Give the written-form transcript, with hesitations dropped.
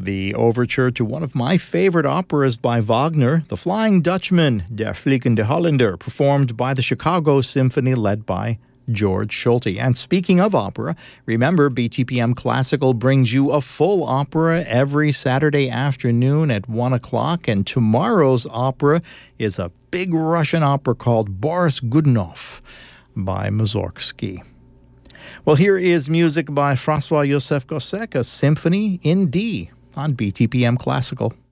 The overture to one of my favorite operas by Wagner, The Flying Dutchman, Der Fliegende Holländer, performed by the Chicago Symphony led by George Schulte. And speaking of opera, remember BTPM Classical brings you a full opera every Saturday afternoon at 1 o'clock. And tomorrow's opera is a big Russian opera called Boris Godunov by Mussorgsky. Well, here is music by François-Joseph Gossec, a symphony in D on BTPM Classical.